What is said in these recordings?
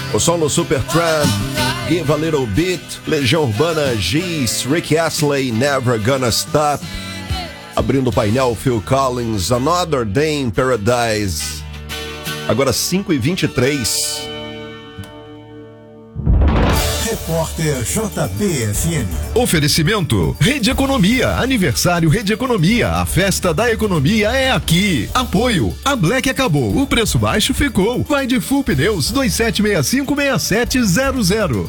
O som do Supertramp, Give a Little Bit, Legião Urbana, Giz, Rick Astley, Never Gonna Stop. Abrindo o painel, Phil Collins, Another Day in Paradise. Agora 5h23. Repórter JBFM. Oferecimento Rede Economia, aniversário Rede Economia, a festa da economia é aqui. Apoio, a Black acabou, o preço baixo ficou. Vai de Full Pneus 27656700.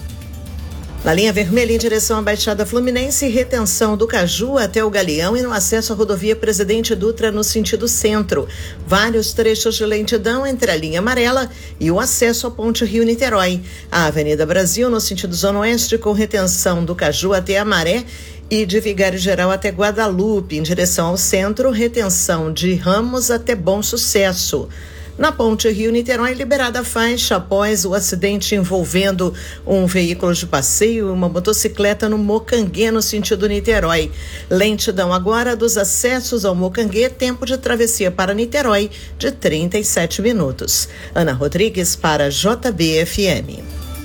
Na linha vermelha em direção à Baixada Fluminense, retenção do Caju até o Galeão e no acesso à rodovia Presidente Dutra no sentido centro. Vários trechos de lentidão entre a linha amarela e o acesso à Ponte Rio-Niterói. A Avenida Brasil no sentido Zona Oeste com retenção do Caju até Amaré e de Vigário Geral até Guadalupe. Em direção ao centro, retenção de Ramos até Bom Sucesso. Na Ponte Rio-Niterói, liberada a faixa após o acidente envolvendo um veículo de passeio e uma motocicleta no Mocanguê, no sentido Niterói. Lentidão agora dos acessos ao Mocanguê, tempo de travessia para Niterói de 37 minutos. Ana Rodrigues para JBFM.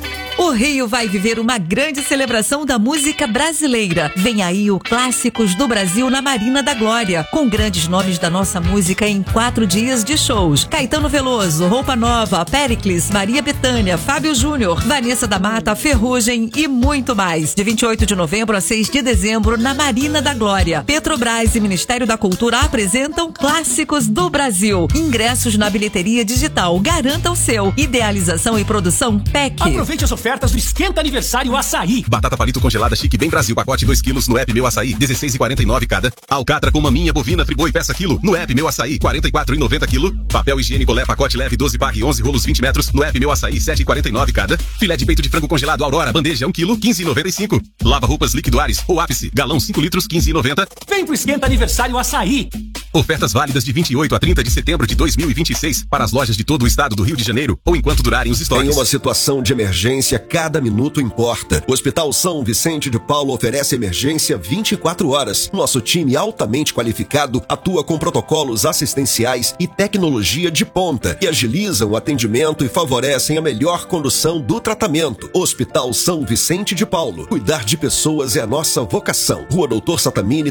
O Rio vai viver uma grande celebração da música brasileira. Vem aí o Clássicos do Brasil na Marina da Glória, com grandes nomes da nossa música em 4 dias de shows. Caetano Veloso, Roupa Nova, Péricles, Maria Bethânia, Fábio Júnior, Vanessa da Mata, Ferrugem e muito mais. De 28 de novembro a 6 de dezembro na Marina da Glória. Petrobras e Ministério da Cultura apresentam Clássicos do Brasil. Ingressos na bilheteria digital. Garanta o seu. Idealização e produção PEC. Aproveite as ofertas do Esquenta Aniversário Açaí. Batata palito congelada Chique Bem Brasil, pacote 2 quilos no app Meu Açaí, 16,49 cada. Alcatra com maminha bovina Friboi peça quilo no app Meu Açaí, 44,90 quilo. Papel higiênico Lé pacote leve 12 barra 11 rolos 20 metros no app Meu Açaí, 7,49 cada. Filé de peito de frango congelado Aurora, bandeja 1 quilo, 15,95. Lava roupas Liquid Ares ou Ápice, galão 5 litros, 15,90. Vem pro Esquenta Aniversário Açaí. Ofertas válidas de 28 a 30 de setembro de 2026 para as lojas de todo o estado do Rio de Janeiro ou enquanto durarem os estoques. Em uma situação de emergência, cada minuto importa. O Hospital São Vicente de Paulo oferece emergência 24 horas. Nosso time altamente qualificado atua com protocolos assistenciais e tecnologia de ponta que agilizam o atendimento e favorecem a melhor condução do tratamento. Hospital São Vicente de Paulo. Cuidar de pessoas é a nossa vocação. Rua Doutor Satamini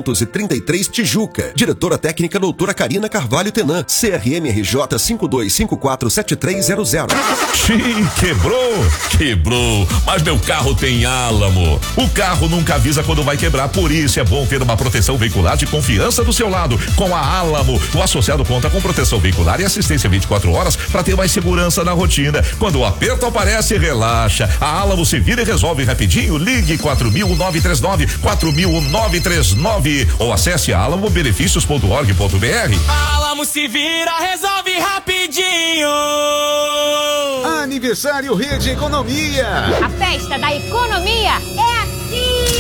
333 Tijuca. Diretora técnica doutora Karina Carvalho Tenan. CRM RJ 52547300. Quebrou, mas meu carro tem Álamo. O carro nunca avisa quando vai quebrar, por isso é bom ter uma proteção veicular de confiança do seu lado. Com a Álamo, o associado conta com proteção veicular e assistência 24 horas para ter mais segurança na rotina. Quando o aperto aparece, relaxa. A Álamo se vira e resolve rapidinho. Ligue 4.939 ou acesse alamobenefícios.org.br. Álamo se vira, resolve rapidinho. Aniversário Rede Economia. A festa da economia é aqui.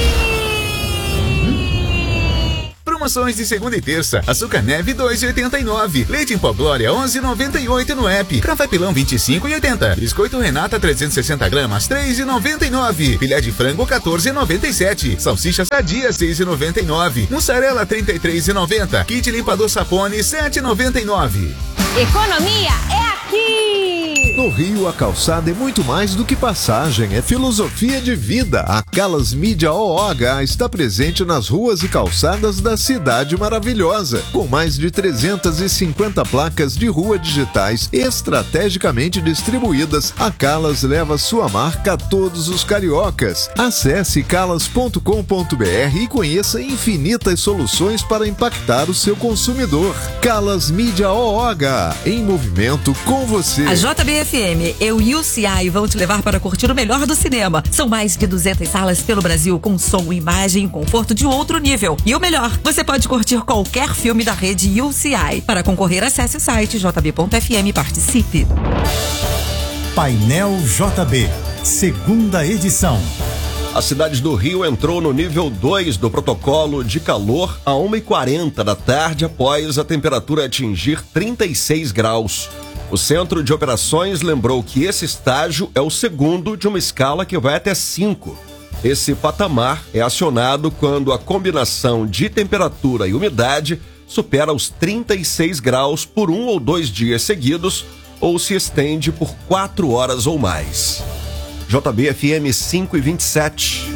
Promoções de segunda e terça. Açúcar neve 2,89. Leite em pó Glória 11,98 no app. Café Pilão 25,80. Biscoito Renata 360 gramas 3,99. Filé de frango 14,97. Salsicha Sadia 6,99. Mussarela 33,90. Kit limpador Sapone 7,99. Economia é aqui. No Rio, a calçada é muito mais do que passagem, é filosofia de vida. A Calas Mídia OOH está presente nas ruas e calçadas da cidade maravilhosa, com mais de 350 placas de rua digitais estrategicamente distribuídas. A Calas leva sua marca a todos os cariocas. Acesse calas.com.br e conheça infinitas soluções para impactar o seu consumidor. Calas Mídia OOH, em movimento com você. A JBFM, eu e o UCI vão te levar para curtir o melhor do cinema. São mais de 200 salas pelo Brasil, com som, imagem e conforto de outro nível. E o melhor, você pode curtir qualquer filme da rede UCI. Para concorrer, acesse o site jb.fm e participe. Painel JB, segunda edição. A cidade do Rio entrou no nível 2 do protocolo de calor a 1h40 da tarde após a temperatura atingir 36 graus. O Centro de Operações lembrou que esse estágio é o segundo de uma escala que vai até 5. Esse patamar é acionado quando a combinação de temperatura e umidade supera os 36 graus por 1 ou 2 dias seguidos, ou se estende por 4 horas ou mais. JBFM 5:27.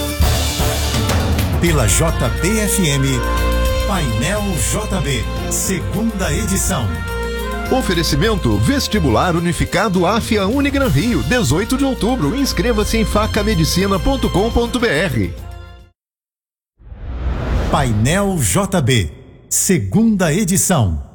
Pela JBFM, Painel JB, segunda edição. Oferecimento Vestibular Unificado AFIA Unigran Rio, 18 de outubro. Inscreva-se em facamedicina.com.br. Painel JB, segunda edição.